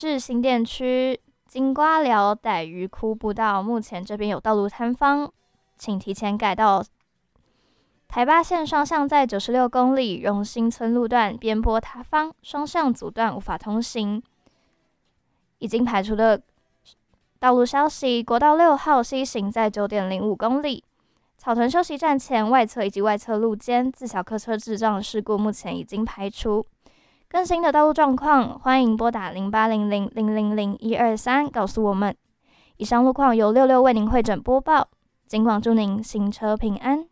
至新店区金瓜寮傣鱼窟步道，目前这边有道路坍方，请提前改道。台八线双向在96公里荣兴村路段边坡塌方，双向阻断无法通行。已经排除的道路消息：国道6号西行在9.05公里，草屯休息站前外侧以及外侧路肩自小客车致障事故目前已经排除。更新的道路状况，欢迎拨打0800000123告诉我们。以上路况由66为您会诊播报，尽管祝您行车平安。